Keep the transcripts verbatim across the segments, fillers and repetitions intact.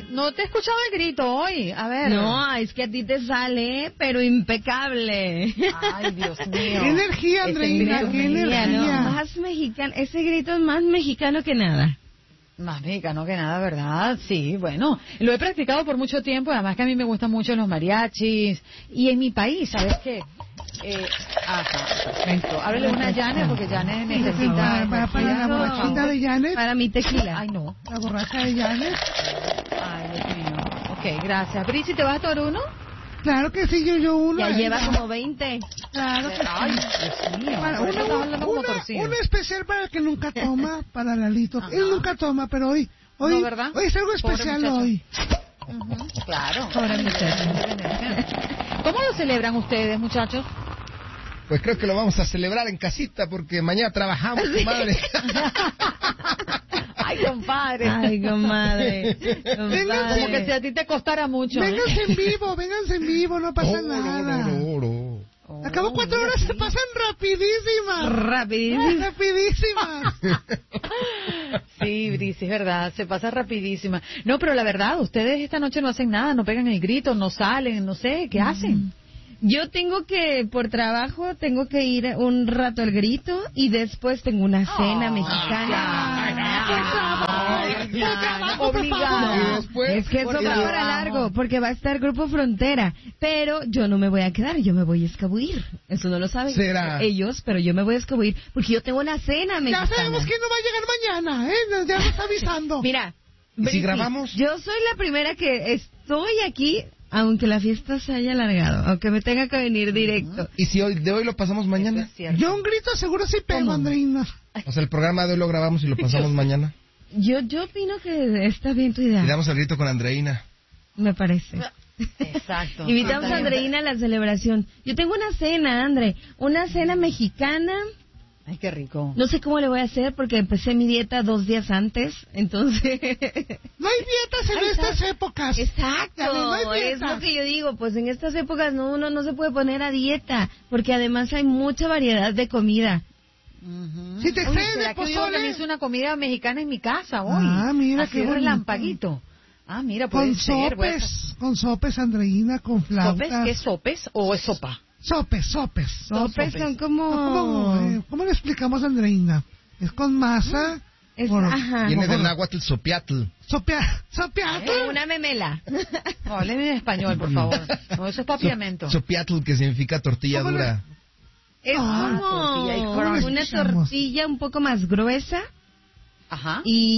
Eh, no te he escuchado el grito hoy. A ver. No, es que a ti te sale, pero impecable. Ay, Dios mío. Qué energía, Andreina, Ese grito, qué energía. no, más mexicano, ese grito es más mexicano que nada. Más mexicano que nada, ¿verdad? Sí, bueno, lo he practicado por mucho tiempo, además que a mí me gustan mucho los mariachis. Y en mi país, ¿sabes qué? Eh, ajá, perfecto. Háblale una a Janet, porque Janet necesita... Para, para la borrachita de Janet. Para mi tequila. Ay, no. La borracha de Janet. Ay, Dios mío. Ok, gracias. Brisi, ¿te vas a tomar uno? Claro que sí, yo, yo uno. Ya eh. lleva como veinte. Claro que Ay, sí. Dios mío. Para, Por eso una, estaba hablando como una, torcido. una especial para el que nunca toma, para Lalito. Ajá. Él nunca toma, pero hoy, hoy, No, ¿verdad? hoy es algo Pobre especial muchacho. hoy. Ujú, claro. Pobre muchacho. ¿Cómo lo celebran ustedes, muchachos? Pues creo que lo vamos a celebrar en casita porque mañana trabajamos, madre. Ay, compadre. Ay, comadre. Vénganse. Como que si a ti te costara mucho. ¿eh? Vénganse en vivo, vénganse en vivo, no pasa No, nada. no, no, no. Oh, Acabo cuatro mira, horas, sí. se pasan rapidísimas. Rapidísimo. Rapidísimas. Sí, Brisi, es verdad, se pasa rapidísima. No, pero la verdad, ustedes esta noche no hacen nada, no pegan el grito, no salen, no sé, ¿qué hacen? Yo tengo que, por trabajo, tengo que ir un rato al grito y después tengo una cena mexicana. Por favor, por trabajo, por Obligado. Y favor. después, Es que eso Porque va lo para amo. largo, porque va a estar Grupo Frontera. Pero yo no me voy a quedar, yo me voy a escabullir. Eso no lo saben ¿Será? ellos, pero yo me voy a escabullir porque yo tengo una cena Ya mexicana. sabemos quién no va a llegar mañana, ¿eh? Ya nos está avisando. Mira, ¿Y si Brisi, grabamos? yo soy la primera que estoy aquí, aunque la fiesta se haya alargado, aunque me tenga que venir directo. ¿Y si hoy de hoy lo pasamos mañana? Eso es cierto. Yo un grito seguro sí pego, ¿Cómo? Andreina. O sea, el programa de hoy lo grabamos y lo pasamos mañana. Yo, yo opino que está bien tu idea, Y damos el grito con Andreina. me parece. Exacto. Invitamos a Andreina a la celebración. Yo tengo una cena, Andre, una cena mexicana. Ay, qué rico. No sé cómo le voy a hacer porque empecé mi dieta dos días antes, entonces... No hay dietas en Ay, estas ¿sabes? épocas. Exacto, Ya ves, no hay es dietas. lo que yo digo, pues en estas épocas no, uno no se puede poner a dieta, porque además hay mucha variedad de comida. Ujú. Si te Oye, excedes de ¿será que yo pozole? organizo una comida mexicana en mi casa hoy? Ah, mira, Así qué de bonito. relampaguito. Ah, mira, puede Con ser. voy a- sopes, con sopes, Andreina, con flautas. ¿Sopes? ¿Qué es sopes o es sopa? Sopes, sopes. Sopes son como... ¿Cómo, eh, ¿Cómo le explicamos a Andreina? Es con masa. Es- por- ajá. Viene Mejor. del náhuatl sopiatl. Sopia, sopiato. Eh, una memela. No, hábleme en español, por favor. No, eso es papiamento. Sopiatl, que significa tortilla ¿Cómo le- dura. Es Ah, tortilla y como crunch. una Escuchamos. tortilla un poco más gruesa Ajá.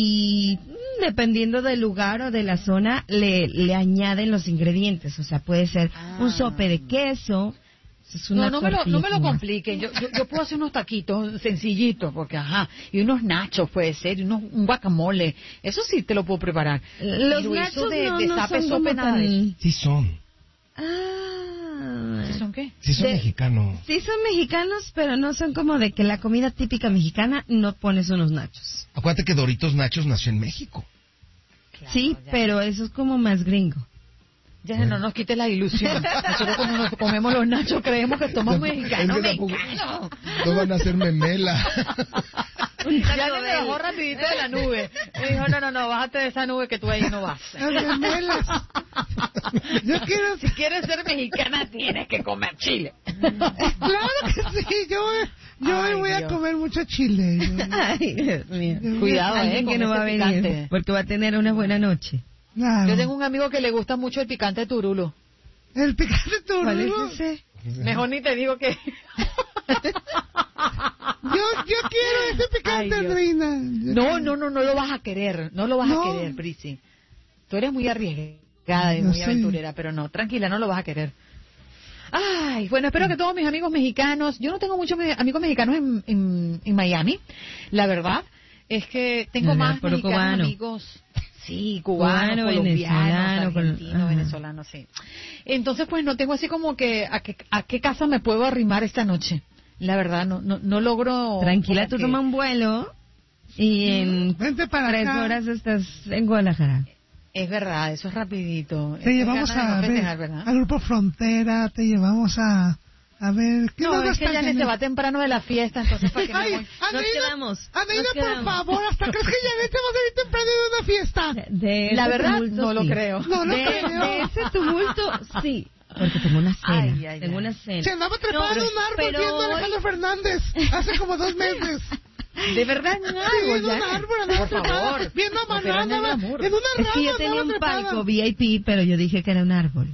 y mm, dependiendo del lugar o de la zona le, le añaden los ingredientes. O sea, puede ser Ah. un sope de queso. Es una No, no me, lo, tortilla no me lo como- compliquen. Yo, yo, yo puedo hacer unos taquitos sencillitos, porque ajá. Y unos nachos puede ser, y unos, un guacamole. Eso sí te lo puedo preparar. Los Pero nachos eso de, no, de no zape, son sope, como nada de eso. tan... Sí son. Ah, ¿Sí son qué? Sí son De- mexicanos. sí son mexicanos, pero no son como de que la comida típica mexicana no pones unos nachos. Acuérdate que Doritos Nachos nació en México. Claro, sí, ya. pero eso es como más gringo. Ya no nos quite la ilusión. Nosotros cuando nos comemos los nachos creemos que somos mexicanos, Es que tampoco- mexicanos. No van a hacer memela. Ya me bajó rapidito de la nube. Me dijo, no, no, no, bájate de esa nube que tú ahí no vas. Las gemelas. Yo quiero... Si quieres ser mexicana, tienes que comer chile. Claro que sí, yo, yo Ay, hoy voy a Dios. comer mucho chile. Yo- Ay, Dios mío. Cuidado, Alguien eh, que con no va a ese venir picante. porque va a tener una buena noche. Claro. Yo tengo un amigo que le gusta mucho el picante turulo. El picante ¿Cuál es turulo. ese? Mejor ni te digo que... Yo, yo quiero ese Ay, picante, Dios. Andreina. Yo No, quiero. no, no, no lo vas a querer. No lo vas No. a querer, Prisi. Tú eres muy arriesgada y Yo muy sé. aventurera, pero no, tranquila, no lo vas a querer. Ay, bueno, espero que todos mis amigos mexicanos... Yo no tengo muchos me- amigos mexicanos en, en, en Miami, la verdad. Es que tengo No, no, más pero mexicanos cubano. amigos... Sí, cubanos, Cubano, colombianos, venezolano, col- argentinos, ajá. venezolanos, sí. Entonces, pues no tengo así como que a qué, a qué casa me puedo arrimar esta noche. La verdad, no no, no logro... Tranquila, como tú que- toma un vuelo y en Vente para tres acá. horas estás en Guadalajara. Es verdad, eso es rapidito. Te Es llevamos ganas de a no ver festejar, ¿verdad? al Grupo Frontera, te llevamos a, a ver... ¿qué No, más va a es que estar, ya se Janet? va temprano de la fiesta, entonces ¿para qué me Ay, voy? Andreina, quedamos, Andreina, nos por quedamos. favor, ¿hasta crees que Janet te va a salir temprano de una fiesta? trepada. De La ese verdad, tumulto, no lo sí. creo. No lo de, creo. de ese tumulto, sí. Porque tengo una cena. Ay, ay, tengo ay. una cena. Se andaba trepada en pero- un árbol pero viendo a hoy- Alejandro Fernández hace como dos meses. De verdad, en un Sí, árbol, en un ya. árbol andaba Por trepada. favor. Viendo a No, Manuel, pero no es andaba glamour. en una rama Es que yo tenía andaba un trepada. palco V I P, pero yo dije que era un árbol.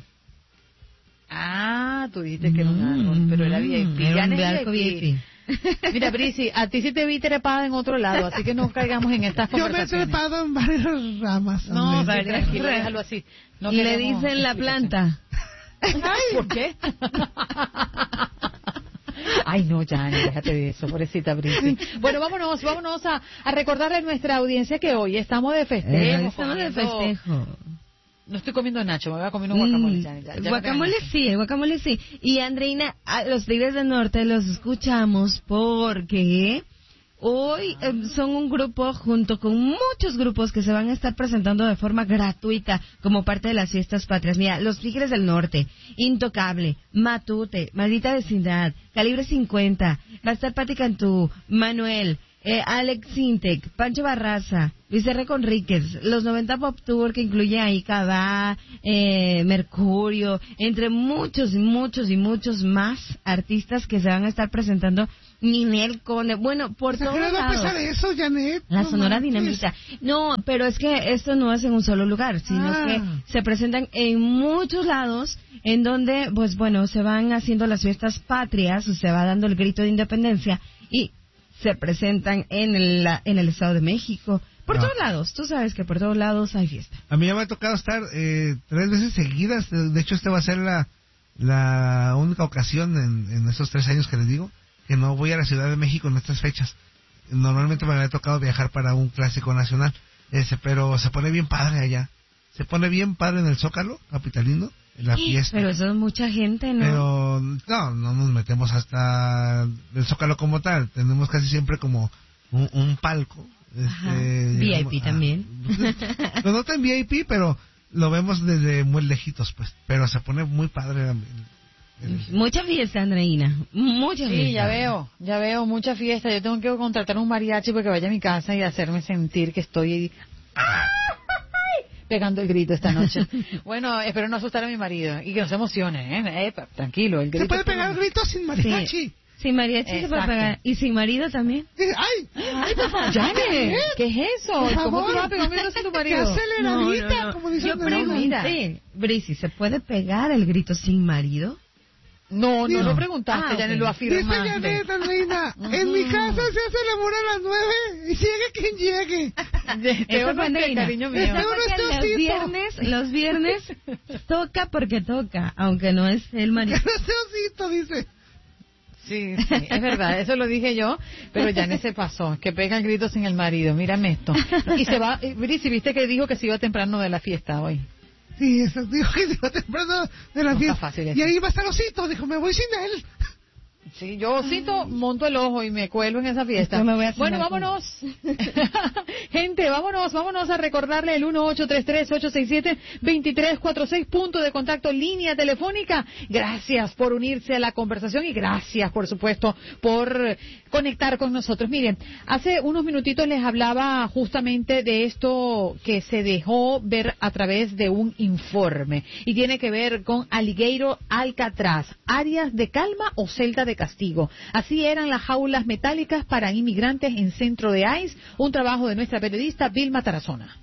Ah, tú dijiste que era un árbol, pero era V I P. Era Ya un no es barco V I P. V I P. Mira, Brisi, a ti sí te vi trepada en otro lado, así que no caigamos en estas Yo me he conversaciones. trepado en varias ramas. No, sí, Andrés. tranquilo, déjalo así. No Le queremos dicen la explicación. planta. Ay, ¿por qué? Ay, no, Jani, déjate de eso, pobrecita Brisi. Bueno, vámonos, vámonos a, a recordarle a nuestra audiencia que hoy estamos de festejo. Eh, Estamos de comiendo- festejo. No estoy comiendo nacho, me voy a comer un guacamole, Mm, Jani. Ya- ya no guacamole tengo nacho. sí, el guacamole sí. Y Andreina, a los Tigres del Norte los escuchamos porque hoy eh, son un grupo junto con muchos grupos que se van a estar presentando de forma gratuita como parte de las fiestas patrias. Mira, los Tigres del Norte, Intocable, Matute, Maldita Vecindad, Calibre cincuenta, va a estar Pati Cantú, Manuel, eh, Alex Sintec, Pancho Barraza, Luis R. Conríquez, los noventa Pop Tour que incluye ahí Cabá, eh, Mercurio, entre muchos y muchos y muchos más artistas que se van a estar presentando. Ninel Conde, bueno, por ¿Se todos cree va a lados. pesar eso, Janet? La No Sonora manches. Dinamita. No, pero es que esto no es en un solo lugar, sino Ah. que se presentan en muchos lados en donde, pues bueno, se van haciendo las fiestas patrias, o se va dando el grito de independencia y se presentan en el, en el Estado de México. Por No. todos lados, tú sabes que por todos lados hay fiesta. A mí ya me ha tocado estar eh, tres veces seguidas. De de hecho, esta va a ser la, la única ocasión en, en estos tres años que les digo que no voy a la Ciudad de México en estas fechas. Normalmente me había tocado viajar para un clásico nacional, ese, pero se pone bien padre allá. Se pone bien padre en el Zócalo capitalino, en la fiesta. Pero eso es mucha gente, ¿no? Pero no, no nos metemos hasta el Zócalo como tal. Tenemos casi siempre como un, un palco. Ajá. Este, V I P digamos, también. ah, no, no tan V I P, pero lo vemos desde muy lejitos, pues. Pero se pone muy padre. el- el- Mucha fiesta, Andreina. Mucha fiesta. Sí, ya veo, ya veo, mucha fiesta. Yo tengo que contratar un mariachi para que vaya a mi casa y hacerme sentir que estoy ¡ay! Pegando el grito esta noche. Bueno, espero no asustar a mi marido y que no se emocione, ¿eh? Epa, tranquilo, el grito. Se puede es por- pegar gritos sin mariachi. Sí. Sin mariachi se puede Exacto. pegar. Y sin marido también. Dice, ¡ay! ¡Ay, por favor! Jane, ¿qué es eso? Por ¿Cómo favor. tú vas a pegar un grito sin tu ¡Qué marido? aceleradita! Como dice Yo Andrea. pregunté, Brisi, ¿se puede pegar el grito sin marido? No, no No. lo preguntaste, Ah, Jane, ok. lo Dice afirmaste. Janet, Andreina, en mi casa se hace el amor a las nueve y llegue quien llegue. Te Eso fue honro, Andreina. cariño mío. Eso Eso fue no que es los osito. viernes, los viernes toca porque toca, aunque no es el marido. Que no sea osito, dice. Sí, sí, es verdad, eso lo dije yo, pero Jane se pasó, que pega el grito sin el marido, mírame esto. Y se va, eh, Brisi, viste que dijo que se iba temprano de la fiesta hoy. Sí, eso dijo que se iba temprano de la No está fiesta. fácil eso. Y ahí va a estar osito, dijo, me voy sin él. Sí, yo osito, monto el ojo y me cuelo en esa fiesta. Yo me voy a Bueno, cenar con- vámonos. Gente, vámonos, vámonos a recordarle el uno ocho tres tres, ocho seis siete, dos tres cuatro seis, punto de contacto, línea telefónica. Gracias por unirse a la conversación y gracias, por supuesto, por conectar con nosotros. Miren, hace unos minutitos les hablaba justamente de esto que se dejó ver a través de un informe y tiene que ver con Alligator Alcatraz, áreas de calma o celda de castigo. Así eran las jaulas metálicas para inmigrantes en centro de I C E, un trabajo de nuestra periodista Vilma Tarazona.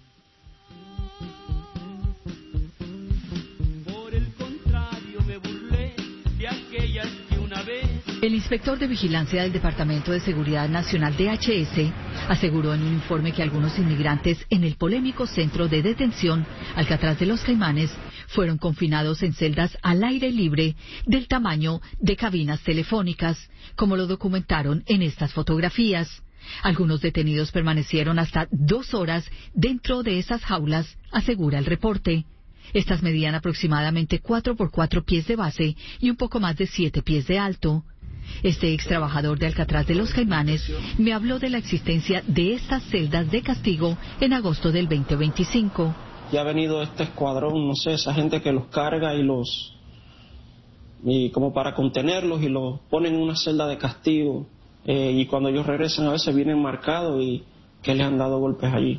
Por el contrario, me burlé de aquellas que una vez El inspector de vigilancia del Departamento de Seguridad Nacional D H S aseguró en un informe que algunos inmigrantes en el polémico centro de detención Alcatraz de los Caimanes fueron confinados en celdas al aire libre del tamaño de cabinas telefónicas, como lo documentaron en estas fotografías. Algunos detenidos permanecieron hasta dos horas dentro de esas jaulas, asegura el reporte. Estas medían aproximadamente cuatro por cuatro pies de base y un poco más de siete pies de alto. Este ex trabajador de Alcatraz de los Caimanes me habló de la existencia de estas celdas de castigo en agosto del veinte veinticinco. Ya ha venido este escuadrón, no sé, esa gente que los carga y los... y como para contenerlos y los ponen en una celda de castigo. Eh, y cuando ellos regresan a veces vienen marcados y que les han dado golpes allí.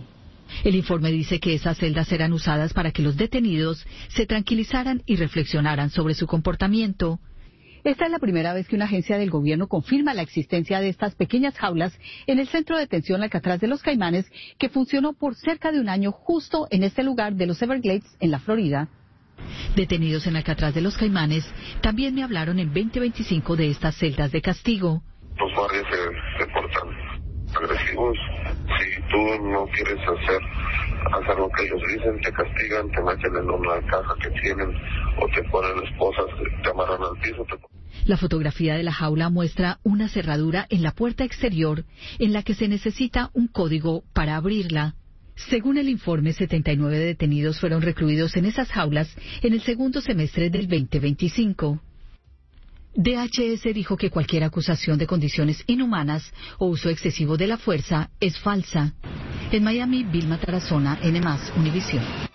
El informe dice que esas celdas eran usadas para que los detenidos se tranquilizaran y reflexionaran sobre su comportamiento. Esta es la primera vez que una agencia del gobierno confirma la existencia de estas pequeñas jaulas en el centro de detención Alcatraz de los Caimanes, que funcionó por cerca de un año justo en este lugar de los Everglades, en la Florida. Detenidos en Alcatraz de los Caimanes también me hablaron en veinte veinticinco de estas celdas de castigo. Los guardias se, se portan agresivos. Si tú no quieres hacer, hacer lo que ellos dicen, te castigan, te meten en una caja que tienen o te ponen esposas, te amarran al piso. Te... La fotografía de la jaula muestra una cerradura en la puerta exterior en la que se necesita un código para abrirla. Según el informe, setenta y nueve detenidos fueron recluidos en esas jaulas en el segundo semestre del veinte veinticinco. D H S dijo que cualquier acusación de condiciones inhumanas o uso excesivo de la fuerza es falsa. En Miami, Vilma Tarazona, N más, Univisión.